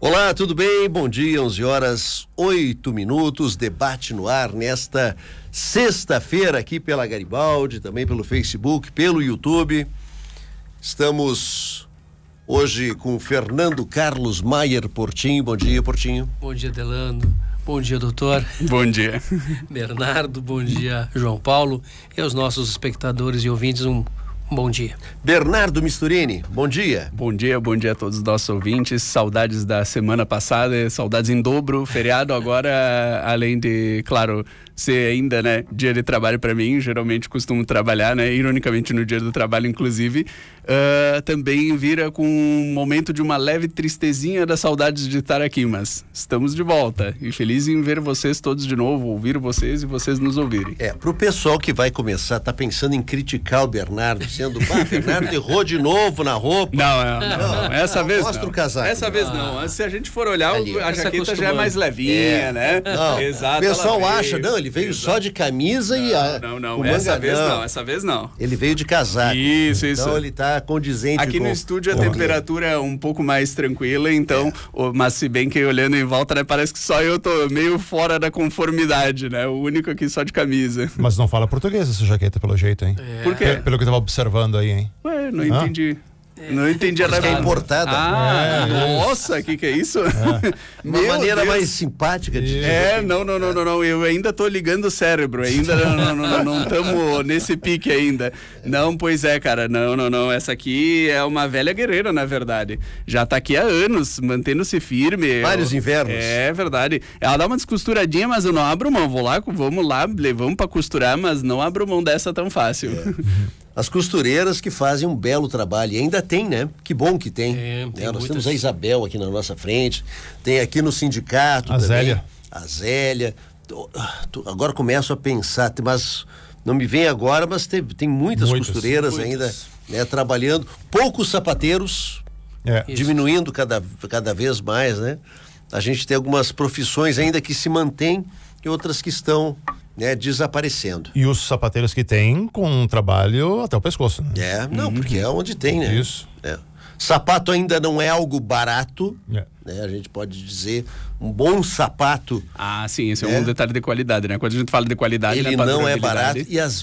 Olá, tudo bem? Bom dia, 11h08, debate no ar nesta sexta-feira aqui pela Garibaldi, também pelo Facebook, pelo YouTube. Estamos hoje com o Fernando Carlos Maier Portinho. Bom dia, Portinho. Bom dia, Delano. Bom dia, doutor. Bom dia. Bernardo, bom dia, João Paulo. E aos nossos espectadores e ouvintes, um bom dia. Bernardo Misturini, bom dia. Bom dia a todos os nossos ouvintes. Saudades da semana passada, saudades em dobro. Feriado agora, além de, claro, ser ainda, né, dia de trabalho para mim. Geralmente costumo trabalhar, né, ironicamente no dia do trabalho, inclusive. Também vira com um momento de uma leve tristezinha das saudades de estar aqui, mas estamos de volta e feliz em ver vocês todos de novo, ouvir vocês e vocês nos ouvirem. Pro pessoal que vai começar, tá pensando em criticar o Bernardo, dizendo, Bernardo errou de novo na roupa. Não, essa vez mostra não. o casaco. Essa vez não. Se a gente for olhar, Ali, a jaqueta já é mais levinha, né? Não, exato. o pessoal acha, ele veio só de camisa Não, essa vez não. Ele veio de casaco. Isso. Então ele tá condizente aqui com... no estúdio a temperatura é um pouco mais tranquila, então, mas se bem que olhando em volta, né, parece que só eu tô meio fora da conformidade, né? O único aqui só de camisa. Mas não fala português essa jaqueta, pelo jeito, hein? Por quê? Pelo que eu tava observando aí, hein? Ué, não entendi. Não entendi a Porque é importada. Nossa, que é isso? Uma maneira mais simpática de dizer. Não. Eu ainda tô ligando o cérebro, ainda não estamos nesse pique ainda. Não, pois é, cara, não. Essa aqui é uma velha guerreira, na verdade. Já tá aqui há anos, mantendo-se firme. Vários invernos. É verdade. Ela dá uma descosturadinha, mas eu não abro mão. Vamos lá, levamos pra costurar, mas não abro mão dessa tão fácil. As costureiras que fazem um belo trabalho, e ainda tem, né? Que bom que tem. Nós temos a Isabel aqui na nossa frente, tem aqui no sindicato a também. A Zélia. Agora começo a pensar, mas não me vem agora, mas tem muitas costureiras ainda, né, trabalhando. Poucos sapateiros, diminuindo cada vez mais, né? A gente tem algumas profissões ainda que se mantêm e outras que estão... desaparecendo. E os sapateiros que tem com um trabalho até o pescoço. Né? Porque é onde tem, né? Isso. Sapato ainda não é algo barato, né? A gente pode dizer, um bom sapato. Sim, esse é um detalhe de qualidade, né? Quando a gente fala de qualidade, ele não é barato e às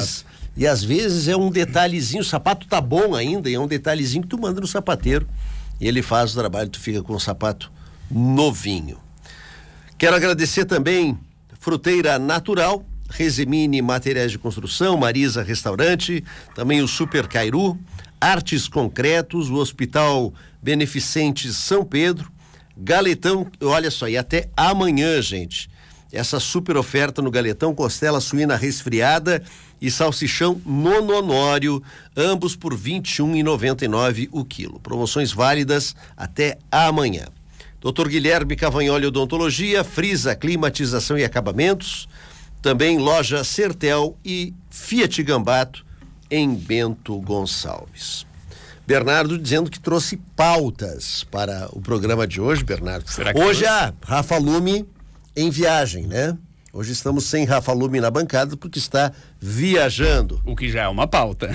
vezes é um detalhezinho, o sapato tá bom ainda e é um detalhezinho que tu manda no sapateiro e ele faz o trabalho, tu fica com o sapato novinho. Quero agradecer também Fruteira Natural, Resemine Materiais de Construção, Marisa Restaurante, também o Super Cairu, Artes Concretos, o Hospital Beneficente São Pedro, Galetão, olha só, e até amanhã, gente, essa super oferta no Galetão, costela suína resfriada e salsichão nononório, ambos por R$ 21,99 o quilo. Promoções válidas até amanhã. Dr. Guilherme Cavagnoli Odontologia, Frisa Climatização e Acabamentos, também loja Sertel e Fiat Gambato em Bento Gonçalves. Bernardo dizendo que trouxe pautas para o programa de hoje, Bernardo. Hoje a Rafa Lume em viagem, né? Hoje estamos sem Rafa Lume na bancada porque está viajando. O que já é uma pauta.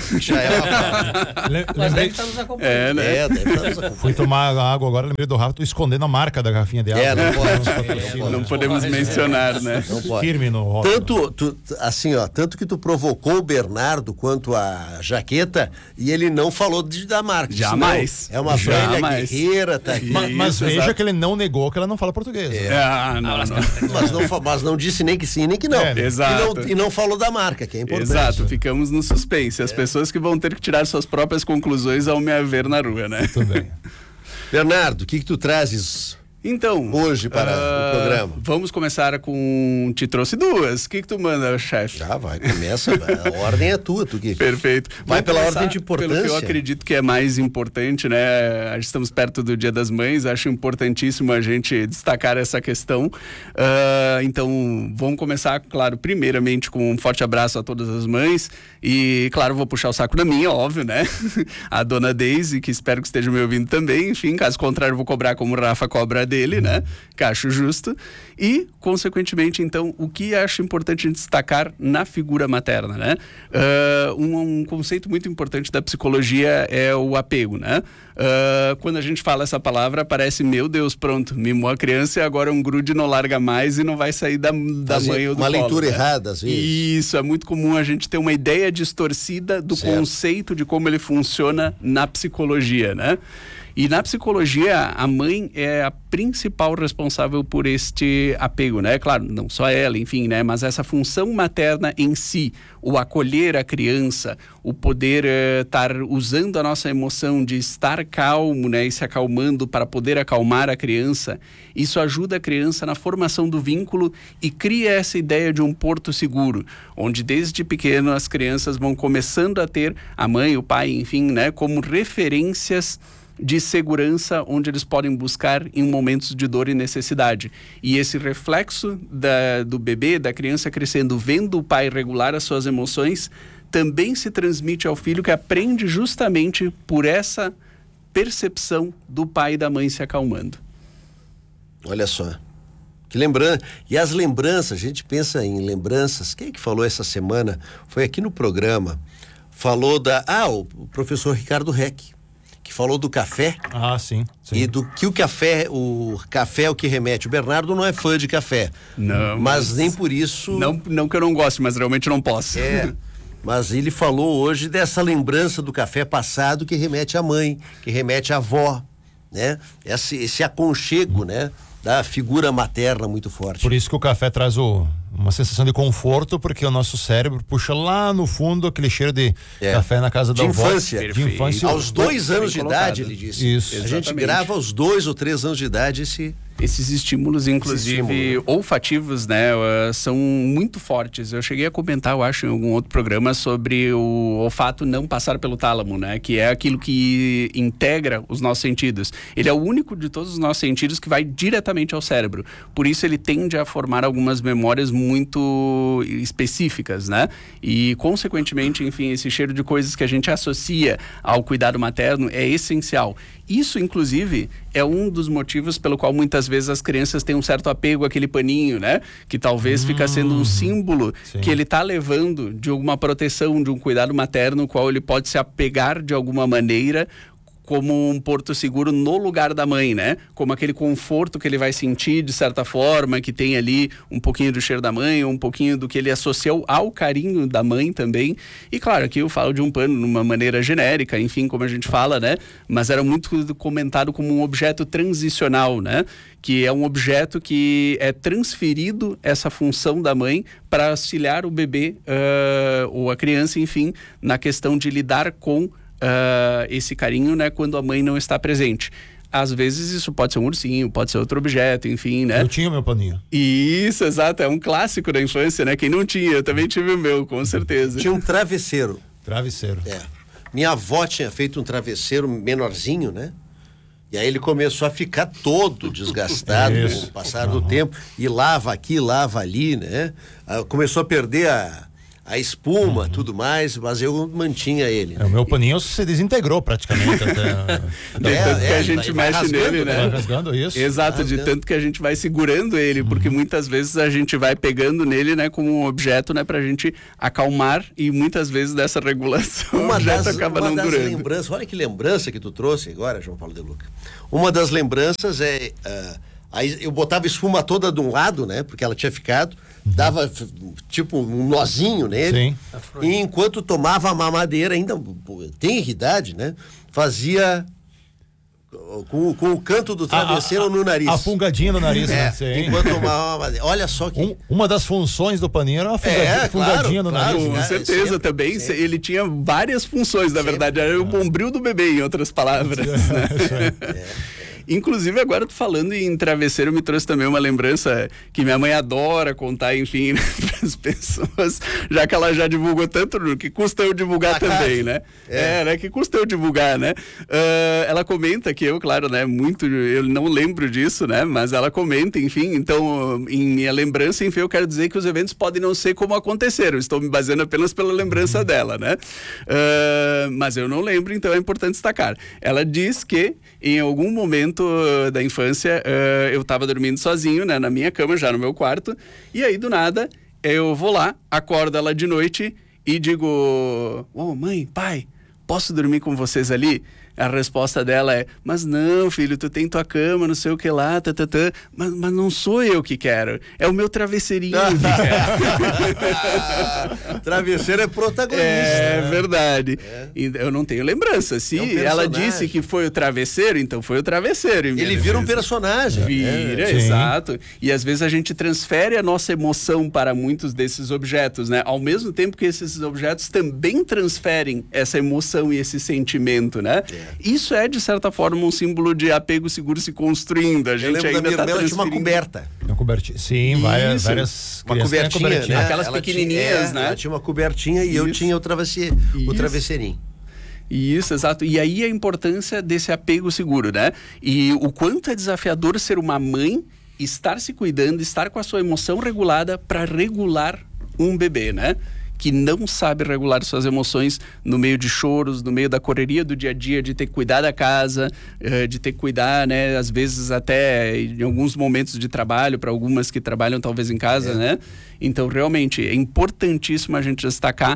Mas deve estar nos acompanhando. Deve estar nos acompanhando. Fui tomar água agora, lembrei do Rafa, tô escondendo a marca da garrafinha de água. Não podemos mencionar, né? Não pode. Firme no rótulo. Tanto que tu provocou o Bernardo quanto a jaqueta e ele não falou da marca. Jamais. É uma velha guerreira, tá aqui. Mas veja que ele não negou que ela não fala português. Mas não disse nem que sim, nem que não. Exato. E não falou da marca, que é importante. Exato, ficamos no suspense. As pessoas que vão ter que tirar suas próprias conclusões ao me ver na rua, né? Tudo bem. Bernardo, o que tu trazes então hoje para o programa? Vamos começar com... Te trouxe duas. O que tu manda, chefe? Já vai, começa. A ordem é tua, tu que... Perfeito. Vai pela ordem de importância. Pelo que eu acredito que é mais importante, né? Estamos perto do Dia das Mães, acho importantíssimo a gente destacar essa questão. Então, vamos começar, claro, primeiramente com um forte abraço a todas as mães e, claro, vou puxar o saco da minha, óbvio, né? A dona Deise, que espero que esteja me ouvindo também. Enfim, caso contrário, vou cobrar como o Rafa cobra dele, né? Que acho justo. E, consequentemente, então, o que acho importante destacar na figura materna, né? Um conceito muito importante da psicologia é o apego, né? Quando a gente fala essa palavra, parece, meu Deus, pronto, mimou a criança e agora um grude não larga mais e não vai sair da mãe ou do uma colo, leitura né? errada, às vezes. Isso, é muito comum a gente ter uma ideia distorcida do Certo. conceito de como ele funciona na psicologia, né? E na psicologia, a mãe é a principal responsável por este apego, né? Claro, não só ela, enfim, né? Mas essa função materna em si, o acolher a criança, o poder estar usando a nossa emoção de estar calmo, né? E se acalmando para poder acalmar a criança, isso ajuda a criança na formação do vínculo e cria essa ideia de um porto seguro, onde desde pequeno as crianças vão começando a ter a mãe, o pai, enfim, né? Como referências de segurança onde eles podem buscar em momentos de dor e necessidade. E esse reflexo do bebê, da criança crescendo, vendo o pai regular as suas emoções, também se transmite ao filho, que aprende justamente por essa percepção do pai e da mãe se acalmando. Olha só. Que lembrança. E as lembranças, a gente pensa em lembranças. Quem é que falou essa semana? Foi aqui no programa. Falou o professor Ricardo Reck, que falou do café. Ah, sim. E do que o café é o que remete. O Bernardo não é fã de café. Não. Mas nem por isso... Não que eu não goste, mas realmente não posso. Mas ele falou hoje dessa lembrança do café passado que remete à mãe, que remete à avó, né? Esse aconchego, né? Da figura materna muito forte. Por isso que o café traz uma sensação de conforto, porque o nosso cérebro puxa lá no fundo aquele cheiro de café na casa da avó. Infância. De infância. Aos 2 anos de idade, ele disse. Isso. A gente grava aos 2 ou 3 anos de idade Esses estímulos, inclusive, olfativos, né, são muito fortes. Eu cheguei a comentar, eu acho, em algum outro programa sobre o olfato não passar pelo tálamo, né, que é aquilo que integra os nossos sentidos. Ele é o único de todos os nossos sentidos que vai diretamente ao cérebro. Por isso ele tende a formar algumas memórias muito específicas, né? E, consequentemente, enfim, esse cheiro de coisas que a gente associa ao cuidado materno é essencial. Isso, inclusive, é um dos motivos pelo qual muitas vezes as crianças têm um certo apego àquele paninho, né? Que talvez fica sendo um símbolo que ele está levando de alguma proteção, de um cuidado materno, qual ele pode se apegar de alguma maneira como um porto seguro no lugar da mãe, né? Como aquele conforto que ele vai sentir, de certa forma, que tem ali um pouquinho do cheiro da mãe, um pouquinho do que ele associou ao carinho da mãe também. E claro, aqui eu falo de um pano de uma maneira genérica, enfim, como a gente fala, né? Mas era muito comentado como um objeto transicional, né? Que é um objeto que é transferido essa função da mãe para auxiliar o bebê ou a criança, enfim, na questão de lidar com esse carinho, né, quando a mãe não está presente. Às vezes isso pode ser um ursinho, pode ser outro objeto, enfim, né? Eu tinha meu paninho. Isso, exato, é um clássico da infância, né? Quem não tinha, eu também tive o meu, com certeza. Tinha um travesseiro. Travesseiro. Minha avó tinha feito um travesseiro menorzinho, né? E aí ele começou a ficar todo desgastado com o passar do tempo, e lava aqui, lava ali, né? Começou a perder a espuma, tudo mais, mas eu mantinha ele. O meu paninho se desintegrou praticamente. De tanto que a gente mexe nele, né? Vai rasgando isso. Exato, de tanto que a gente vai segurando ele, porque muitas vezes a gente vai pegando nele, né, como um objeto, né, pra gente acalmar, e muitas vezes dessa regulação o objeto acaba não durando. Lembranças, olha que lembrança que tu trouxe agora, João Paulo de Luca. Uma das lembranças aí eu botava espuma toda de um lado, né, porque ela tinha ficado, dava tipo um nozinho nele. Sim. E enquanto tomava a mamadeira, ainda tem idade, né? Fazia com o canto do travesseiro no nariz. A fungadinha no nariz, né? Sim. Enquanto tomava a mamadeira. Olha só que... Uma das funções do paninho era uma fungadinha no nariz. Com certeza, sempre, também. Sempre. Ele tinha várias funções, na verdade. Era o bombril do bebê, em outras palavras. Né? Inclusive, agora tu falando em travesseiro, me trouxe também uma lembrança que minha mãe adora contar, enfim, né, para as pessoas, já que ela já divulgou tanto, que custa eu divulgar também, né? Né? Que custa eu divulgar, né? Ela comenta que eu, claro, né, eu não lembro disso, né? Mas ela comenta, enfim, então, em minha lembrança, enfim, eu quero dizer que os eventos podem não ser como aconteceram, estou me baseando apenas pela lembrança dela, né? Mas eu não lembro, então é importante destacar. Ela diz que em algum momento da infância, eu estava dormindo sozinho, né, na minha cama, já no meu quarto, e aí do nada eu vou lá, acordo ela de noite e digo: "Ô, mãe, pai, posso dormir com vocês ali?" A resposta dela é: "Mas não, filho, tu tem tua cama, não sei o que lá, mas não sou eu que quero, é o meu travesseirinho que quer." Travesseiro é protagonista. É verdade. Eu não tenho lembrança. Se ela disse que foi o travesseiro, então foi o travesseiro. Ele vira um personagem. Vira, exato. E às vezes a gente transfere a nossa emoção para muitos desses objetos, né? Ao mesmo tempo que esses objetos também transferem essa emoção e esse sentimento, né? Isso é, de certa forma, um símbolo de apego seguro se construindo. A gente ainda está transferindo. Uma coberta. Uma cobertinha. Sim, várias uma cobertinha, né? Aquelas pequenininhas, né? Ela tinha uma cobertinha e eu tinha o travesseirinho. Isso, exato. E aí a importância desse apego seguro, né? E o quanto é desafiador ser uma mãe, estar se cuidando, estar com a sua emoção regulada para regular um bebê, né? Que não sabe regular suas emoções no meio de choros, no meio da correria do dia a dia, de ter que cuidar da casa, de ter que cuidar, né, às vezes até em alguns momentos de trabalho, para algumas que trabalham talvez em casa, né? Então, realmente, é importantíssimo a gente destacar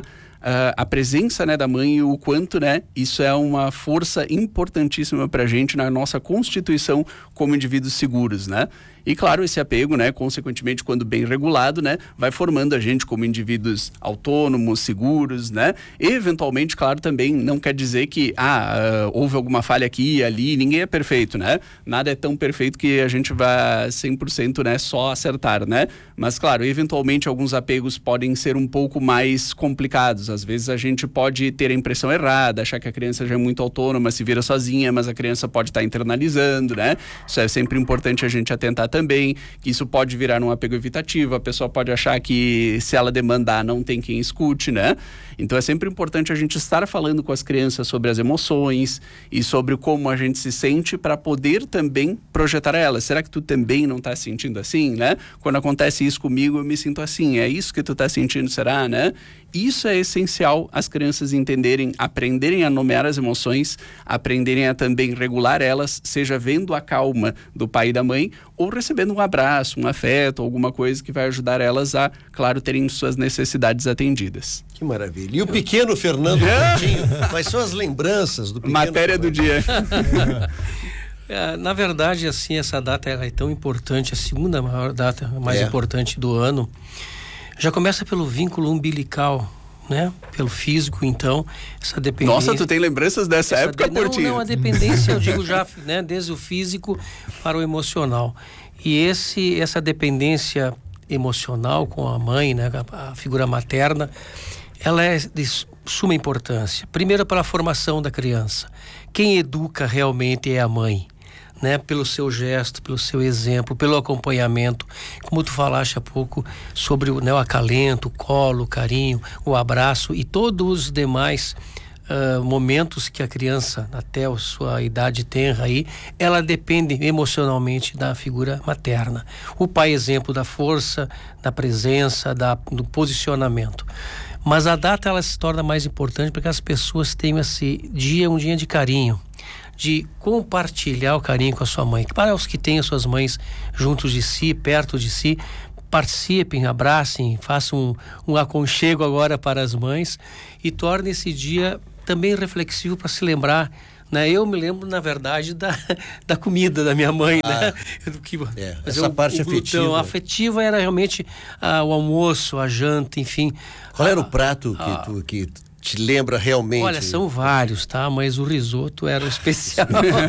a presença, né, da mãe e o quanto, né, isso é uma força importantíssima para a gente na nossa constituição como indivíduos seguros, né? E claro, esse apego, né, consequentemente, quando bem regulado, né, vai formando a gente como indivíduos autônomos, seguros, né? E, eventualmente, claro, também não quer dizer que houve alguma falha aqui e ali, ninguém é perfeito, né? Nada é tão perfeito que a gente vai 100%, né, só acertar, né? Mas, claro, eventualmente, alguns apegos podem ser um pouco mais complicados. Às vezes a gente pode ter a impressão errada, achar que a criança já é muito autônoma, se vira sozinha, mas a criança pode estar internalizando, né? Isso é sempre importante a gente atentar também, que isso pode virar um apego evitativo, a pessoa pode achar que se ela demandar não tem quem escute, né? Então é sempre importante a gente estar falando com as crianças sobre as emoções e sobre como a gente se sente para poder também projetar a elas. Será que tu também não está se sentindo assim, né? Quando acontece isso comigo, eu me sinto assim. É isso que tu está sentindo, será, né? Isso é essencial as crianças entenderem, aprenderem a nomear as emoções, aprenderem a também regular elas, seja vendo a calma do pai e da mãe ou recebendo um abraço, um afeto, alguma coisa que vai ajudar elas a, claro, terem suas necessidades atendidas. Que maravilha. E o pequeno Fernando Coutinho, quais são as lembranças do pequeno Matéria do dia. Na verdade, assim, essa data é tão importante, a segunda maior data mais importante do ano. Já começa pelo vínculo umbilical, né? Pelo físico, então, essa dependência... Nossa, tu tem lembranças dessa época, Portinho? Não, a dependência, eu digo já, né? Desde o físico para o emocional. E essa dependência emocional com a mãe, né? A figura materna, ela é de suma importância. Primeiro, para a formação da criança. Quem educa realmente é a mãe, né? Pelo seu gesto, pelo seu exemplo, pelo acompanhamento, como tu falaste há pouco sobre o acalento, o colo, o carinho, o abraço e todos os demais momentos que a criança, até a sua idade tenra aí, ela depende emocionalmente da figura materna. O pai, exemplo da força, da presença, do posicionamento. Mas a data, ela se torna mais importante porque as pessoas têm esse dia, um dia de carinho, de compartilhar o carinho com a sua mãe. Para os que têm as suas mães juntos de si, perto de si, participem, abracem, façam um aconchego agora para as mães e torne esse dia também reflexivo para se lembrar, né? Eu me lembro, na verdade, da comida da minha mãe, né? Essa parte afetiva. A afetiva era realmente o almoço, a janta, enfim. Qual era o prato que te lembra realmente? Olha, são vários, tá? Mas o risoto era o especial.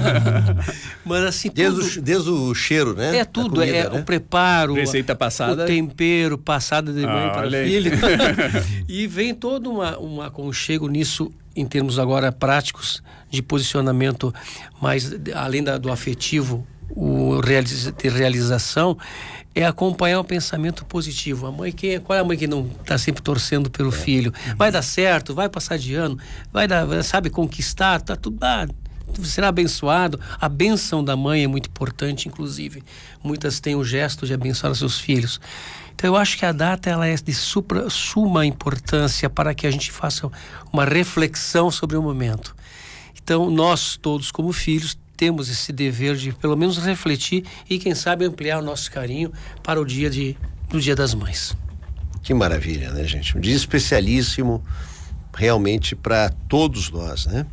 Mas assim, desde o cheiro, né? É tudo, comida, né? O preparo, receita passada, o tempero, passada de mãe para filho. E vem todo um aconchego nisso, em termos agora práticos, de posicionamento, mas além do afetivo, de realização, é acompanhar o pensamento positivo. Qual é a mãe que não está sempre torcendo pelo filho? Vai dar certo, vai passar de ano, sabe, conquistar, tá tudo, será abençoado. A bênção da mãe é muito importante, inclusive. Muitas têm o gesto de abençoar os seus filhos. Então eu acho que a data, ela é de suma importância para que a gente faça uma reflexão sobre o momento. Então nós todos como filhos temos esse dever de pelo menos refletir e quem sabe ampliar o nosso carinho para o dia do Dia das Mães. Que maravilha, né, gente? Um dia especialíssimo realmente para todos nós, né?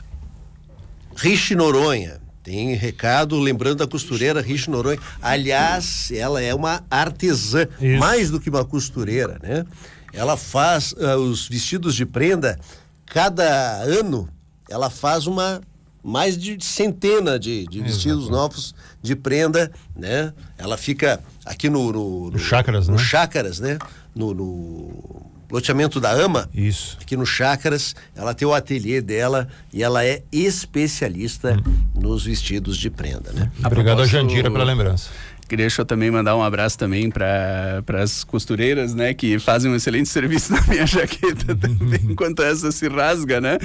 Rich Noronha, tem recado lembrando da costureira Rich Noronha. Aliás, ela é uma artesã, mais do que uma costureira, né? Ela faz os vestidos de prenda, cada ano ela faz mais de centena de vestidos novos de prenda, né? Ela fica aqui no Chácaras, no né? Chácaras, né? No loteamento da AMA, isso, aqui no Chácaras, ela tem o ateliê dela e ela é especialista nos vestidos de prenda, né? Obrigado a Jandira pela lembrança. Deixa eu também mandar um abraço também para as costureiras, né, que fazem um excelente serviço na minha jaqueta também, enquanto essa se rasga, né?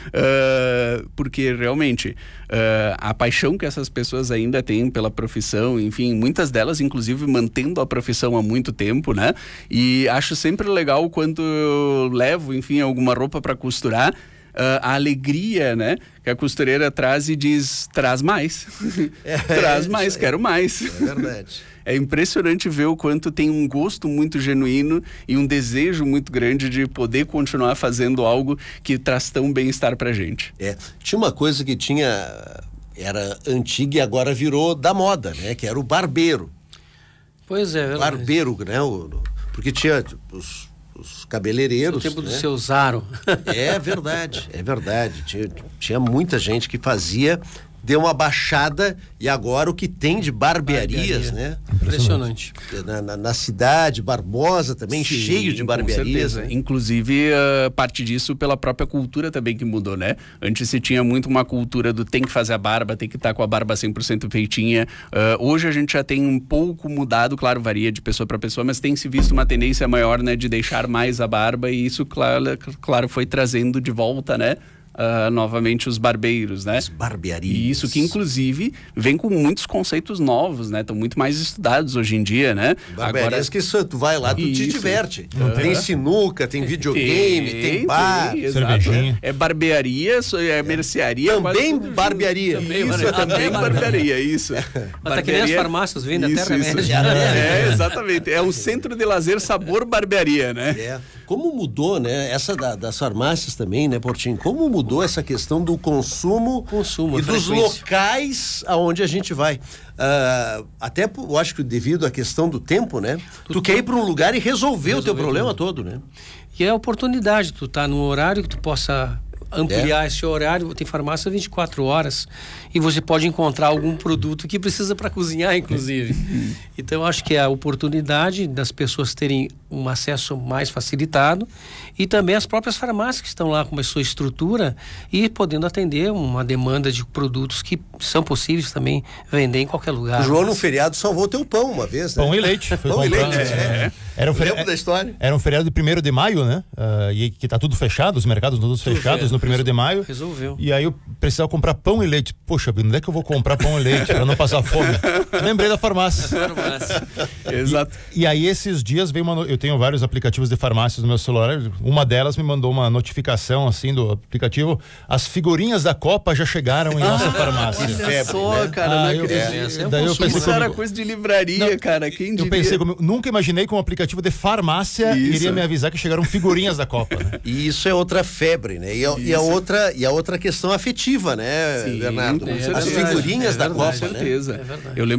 Porque realmente a paixão que essas pessoas ainda têm pela profissão, enfim, muitas delas inclusive mantendo a profissão há muito tempo, né? E acho sempre legal quando eu levo, enfim, alguma roupa para costurar, a alegria, né, que a costureira traz e diz, traz mais, traz mais, quero mais. É verdade. É impressionante ver o quanto tem um gosto muito genuíno e um desejo muito grande de poder continuar fazendo algo que traz tão bem-estar pra gente. Tinha uma coisa que era antiga e agora virou da moda, né, que era o barbeiro. Pois é, verdade. Barbeiro, né, porque tinha os cabeleireiros. No tempo do né? seu Zaro. É verdade. Tinha muita gente que fazia, deu uma baixada e agora o que tem de barbearias, né? Impressionante. Na cidade, Barbosa também, Sim, cheio de barbearias. Né? Inclusive, parte disso pela própria cultura também que mudou, né? Antes se tinha muito uma cultura do tem que fazer a barba, tem que estar com a barba 100% feitinha. Hoje a gente já tem um pouco mudado, claro, varia de pessoa para pessoa, mas tem se visto uma tendência maior, né, de deixar mais a barba e isso, claro, foi trazendo de volta, né? Novamente os barbeiros, né? As barbearias. E isso que inclusive vem com muitos conceitos novos, né? Estão muito mais estudados hoje em dia, né? Barbearias que tu vai lá, tu te diverte. Tem sinuca, tem videogame, tem bar, cervejinha. É barbearia, é mercearia. Também barbearia. Também barbearia, isso. Mas tá que nem as farmácias vendem até remédio. Exatamente. É um centro de lazer sabor barbearia, né? Como mudou, né? Essa das farmácias também, né, Portinho? Como mudou essa questão do consumo e dos locais aonde a gente vai. Até eu acho que devido à questão do tempo, né? Tu quer ir para um lugar e resolver o teu problema todo, né? E é a oportunidade, tu tá num horário que tu possa ampliar esse horário, tem farmácia 24 horas e você pode encontrar algum produto que precisa para cozinhar, inclusive. Então, eu acho que é a oportunidade das pessoas terem um acesso mais facilitado e também as próprias farmácias que estão lá com a sua estrutura e podendo atender uma demanda de produtos que são possíveis também vender em qualquer lugar. O João no feriado salvou teu pão uma vez, né? Pão e leite. Pão e leite, Era um Lembro da história. Era um feriado de 1º de maio, né? E que tá tudo fechado, os mercados todos fechados no 1º de maio. Resolveu. E aí eu precisava comprar pão e leite. Poxa, onde é que eu vou comprar pão e leite para não passar fome? Lembrei da farmácia. Exato. E aí esses dias veio eu tenho vários aplicativos de farmácias no meu celular. Uma delas me mandou uma notificação assim do aplicativo. As figurinhas da Copa já chegaram em nossa farmácia. Olha só, cara, não acredito. Daí eu pensei isso era coisa de livraria, cara. Quem diria? Eu pensei comigo, nunca imaginei que um aplicativo de farmácia iria me avisar que chegaram figurinhas da Copa. Né? E isso é outra febre, né? E a outra questão afetiva, né, Sim, Bernardo? com As certeza. figurinhas da Copa, Com certeza. É verdade. Eu lembro